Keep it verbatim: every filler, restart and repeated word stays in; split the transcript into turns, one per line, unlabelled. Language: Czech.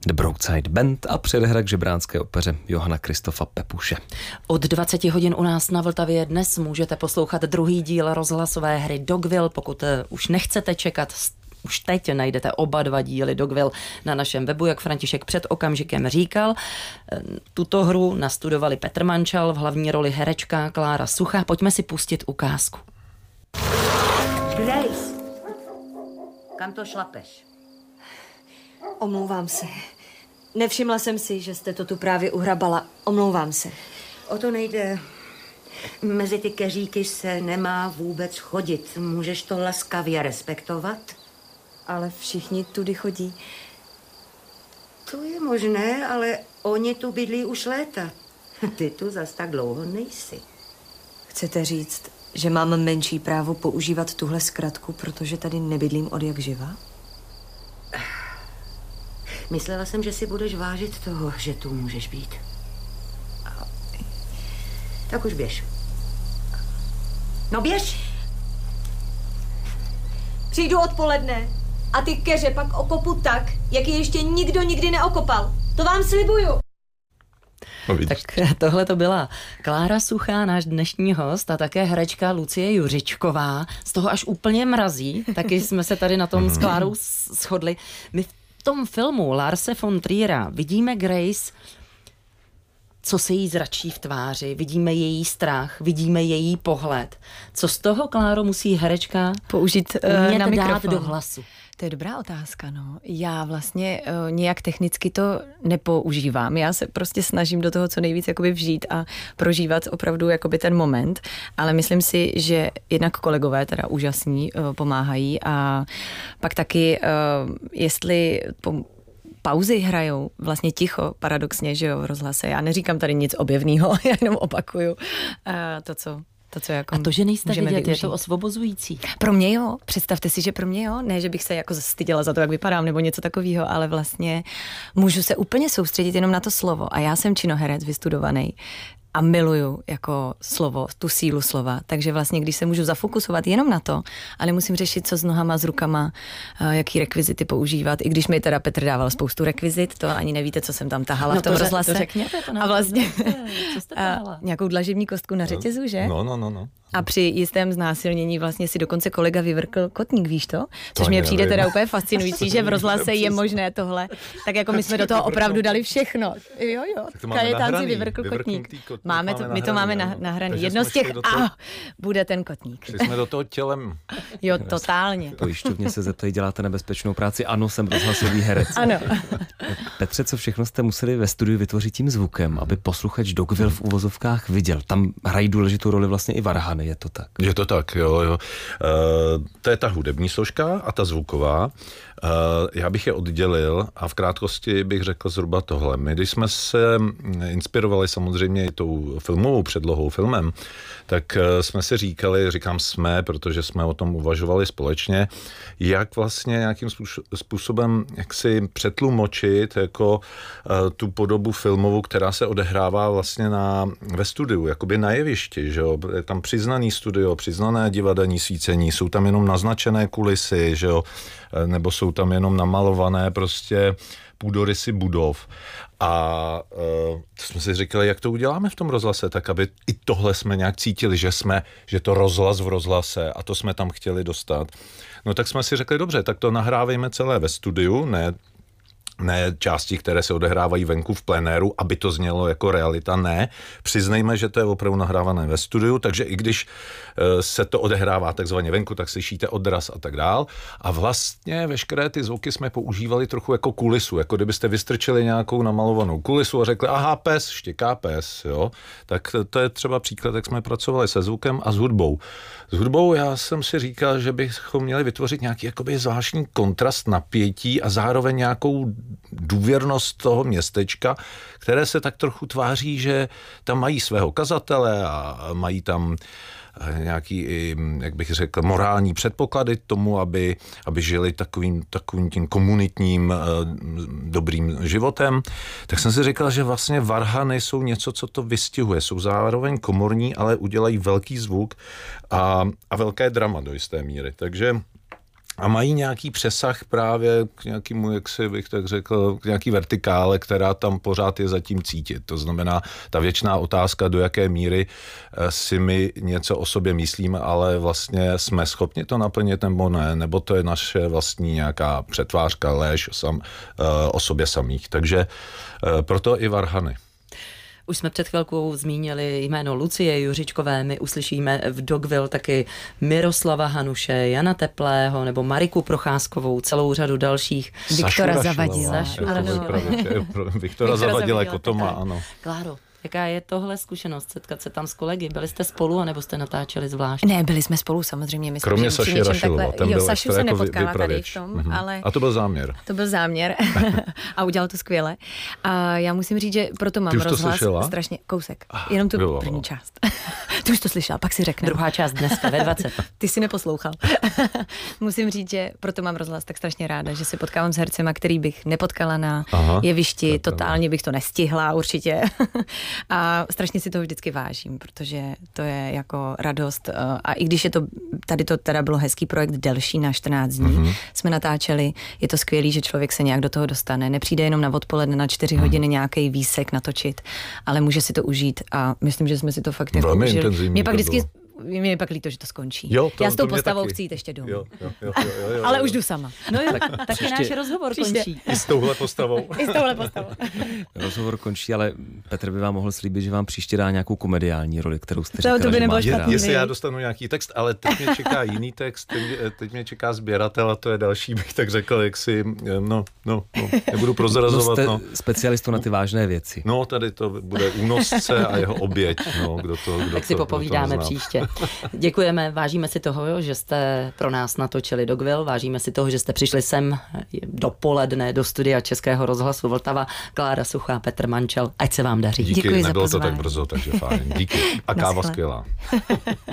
The Broadside Band a předehra k žebránské opeře Johana Kristofa Pepuše.
Od dvaceti hodin u nás na Vltavě dnes můžete poslouchat druhý díl rozhlasové hry Dogville. Pokud už nechcete čekat, už teď najdete oba dva díly Dogville na našem webu, jak František před okamžikem říkal. Tuto hru nastudovali Petr Mančal, v hlavní roli herečka Klára Suchá. Pojďme si pustit ukázku.
Grace, kam to šlapeš?
Omlouvám se. Nevšimla jsem si, že jste to tu právě uhrabala. Omlouvám se.
O to nejde. Mezi ty keříky se nemá vůbec chodit. Můžeš to laskavě respektovat?
Ale všichni tudy chodí.
To je možné, ale oni tu bydlí už léta. Ty tu zas tak dlouho nejsi.
Chcete říct, že mám menší právo používat tuhle zkratku, protože tady nebydlím od jak živa?
Myslela jsem, že si budeš vážit toho, že tu můžeš být. Tak už běž. No běž!
Přijdu odpoledne a ty keře pak okopu tak, jak je ještě nikdo nikdy neokopal. To vám slibuju.
No,
tak tohle to byla Klára Suchá, náš dnešní host, a také herečka Lucie Juřičková. Z toho až úplně mrazí, taky jsme se tady na tom s Klárou shodli. My v tom filmu Larse von Triera vidíme Grace, co se jí zračí v tváři, vidíme její strach, vidíme její pohled. Co z toho, Kláro, musí herečka
použít
uh,
na
dát
mikrofon
do hlasu?
To je dobrá otázka, no. Já vlastně uh, nějak technicky to nepoužívám. Já se prostě snažím do toho co nejvíc jakoby vžít a prožívat opravdu jakoby ten moment, ale myslím si, že jednak kolegové teda úžasní uh, pomáhají a pak taky, uh, jestli po, pauzy hrajou vlastně ticho, paradoxně, že jo, v rozhlase. Já neříkám tady nic objevného, já jenom opakuju uh, to, co To, co jako
a to, že nejste vidět,
využít.
je to osvobozující.
Pro mě jo, představte si, že pro mě jo, ne, že bych se jako styděla za to, jak vypadám, nebo něco takového, ale vlastně můžu se úplně soustředit jenom na to slovo. A já jsem činoherec vystudovaný a miluju jako slovo, tu sílu slova. Takže vlastně, když se můžu zafokusovat jenom na to a nemusím řešit, co s nohama, s rukama, jaký rekvizity používat, i když mi teda Petr dával spoustu rekvizit, to ani nevíte, co jsem tam tahala
no
v tom
to
rozhlase.
To řekněte, to
a vlastně
co jste tahala?
Nějakou dlažební kostku na řetězu, že?
No, no, no, no.
A při jistém znásilnění vlastně si dokonce kolega vyvrkl kotník, víš to? Což
to
mě přijde
nevím.
teda úplně fascinující, že v rozhlase je možné tohle. Tak jako my jsme do toho opravdu dali všechno. Jo, jo. Kajetán si vyvrkl kotník. Máme to, my to máme na, nahraný. Jedno z těch a bude ten kotník.
Šli jsme do toho tělem.
Jo, totálně.
Pojišťovně se zeptají, děláte nebezpečnou práci? Ano, jsem rozhlasový herec.
Ano.
Petře, co všechno jste museli ve studiu vytvořit tím zvukem, aby posluchač Dogville v uvozovkách viděl? Tam hrají důležitou roli vlastně i varhany, je to tak?
Je to tak, jo, jo. Uh, to je ta hudební složka a ta zvuková. Uh, já bych je oddělil a v krátkosti bych řekl zhruba tohle. My, když jsme se inspirovali samozřejmě i tou filmovou předlohou, filmem, tak uh, jsme si říkali, říkám jsme, protože jsme o tom uvažovali společně, jak vlastně nějakým způsobem jak si přetlumočit jako uh, tu podobu filmovou, která se odehrává vlastně na, ve studiu, jakoby na jevišti, že jo. Je tam přiznaný studio, přiznané divadelní svícení, jsou tam jenom naznačené kulisy, že jo, nebo jsou tam jenom namalované prostě půdorysy budov. A uh, jsme si říkali, jak to uděláme v tom rozhlase, tak aby i tohle jsme nějak cítili, že jsme, že to rozhlas v rozhlase a to jsme tam chtěli dostat. No tak jsme si řekli, dobře, tak to nahrávejme celé ve studiu, ne ne části, které se odehrávají venku v plenéru, aby to znělo jako realita, ne. Přiznejme, že to je opravdu nahrávané ve studiu, takže i když se to odehrává takzvaně venku, tak slyšíte odraz a tak dál. A vlastně veškeré ty zvuky jsme používali trochu jako kulisu, jako kdybyste vystrčili nějakou namalovanou kulisu a řekli, aha, pes, štěká pes, jo. Tak to je třeba příklad, jak jsme pracovali se zvukem a s hudbou. S hudbou já jsem si říkal, že bychom měli vytvořit nějaký jakoby zvláštní kontrast napětí a zároveň nějakou důvěrnost toho městečka, které se tak trochu tváří, že tam mají svého kazatele a mají tam nějaký, jak bych řekl, morální předpoklady tomu, aby, aby žili takovým, takovým tím komunitním dobrým životem. Tak jsem si říkal, že vlastně varhany jsou něco, co to vystihuje. Jsou zároveň komorní, ale udělají velký zvuk a, a velké drama do jisté míry. Takže a mají nějaký přesah právě k nějakému, jak si bych tak řekl, k nějaký vertikále, která tam pořád je zatím cítit. To znamená, ta věčná otázka, do jaké míry si my něco o sobě myslíme, ale vlastně jsme schopni to naplnit nebo ne, nebo to je naše vlastní nějaká přetvářka, léž sam, o sobě samých. Takže proto i varhany.
Už jsme před chvilkou zmínili jméno Lucie Juřičkové, my uslyšíme v Dogville taky Miroslava Hanuše, Jana Teplého nebo Mariku Procházkovou, celou řadu dalších.
Viktora Zavadila.
Viktora Zavadila jako to má, ano.
Kláro, jaká je tohle zkušenost, setkat se tam s kolegy? Byli jste spolu, anebo jste natáčeli zvlášť?
Ne, byli jsme spolu samozřejmě. My
Kromě Saši Rašilova, ten byl
Sašu se nepotkala tady v tom,
mm-hmm.
ale...
A to byl záměr.
To byl záměr a udělal to skvěle. A já musím říct, že proto mám rozhlas strašně kousek. Jenom tu
bylo,
první část. Ty už to slyšela, pak si řekne.
Druhá část dneska ve dvacet.
Ty si neposlouchal. Musím říct, že proto mám rozhlas tak strašně ráda, že se potkávám s hercema, který bych nepotkala na Aha, jevišti, totálně bych to nestihla určitě. A strašně si toho vždycky vážím, protože to je jako radost. A i když je to, tady to teda bylo hezký projekt delší na čtrnáct dní, mm-hmm. jsme natáčeli, je to skvělý, že člověk se nějak do toho dostane. Nepřijde jenom na odpoledne na čtyři mm-hmm. hodiny nějaký výsek natočit, ale může si to užít a myslím, že jsme si to fakt jako užili. Mě pak vždycky Mě je pak líto, že to skončí. Jo, to, Já s tou postavou chci jít ještě domů. Jo, jo, jo, jo, jo, jo, ale už jdu sama.
No jo, tak, taky náš rozhovor příště. končí.
I s touhle postavou.
I s touhle postavou.
Rozhovor končí, ale Petr by vám mohl slíbit, že vám příště dá nějakou komediální roli, kterou jste říkala,
to by nebylo špatný.
Jestli já dostanu nějaký text, ale teď mě čeká jiný text, teď, teď mě čeká sběratel a to je další, bych tak řekl, jak si, no, no, no nebudu prozrazovat.
No, jste no. specialistou na ty vážné věci.
No, tady to bude únosce a jeho oběť. No, kdo to, kdo
tak
to,
si popovídáme příště. Děkujeme, vážíme si toho, že jste pro nás natočili Dogville, vážíme si toho, že jste přišli sem dopoledne do studia Českého rozhlasu Vltava. Klára Suchá, Petr Mančel, ať se vám daří.
Díky,
Děkuji
nebylo
za pozvání.
to tak brzo, takže fajn. Díky. A káva skvělá.